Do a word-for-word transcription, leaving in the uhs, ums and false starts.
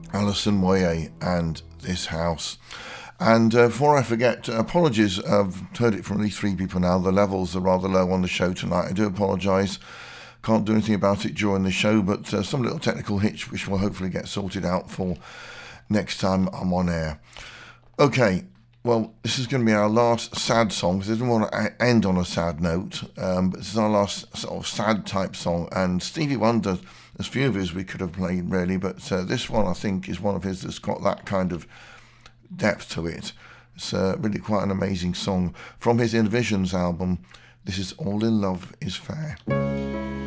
Alison Moyet and This House. And uh, before I forget, apologies, I've heard it from at least three people now. The levels are rather low on the show tonight. I do apologise. Can't do anything about it during the show, but uh, some little technical hitch which will hopefully get sorted out for next time I'm on air. Okay, well, this is going to be our last sad song, because I didn't want to end on a sad note, um, but this is our last sort of sad type song, and Stevie Wonder, there's few of his we could have played really, but uh, this one I think is one of his that's got that kind of depth to it. It's uh, really quite an amazing song from his Inner Visions album. This is All in Love is Fair.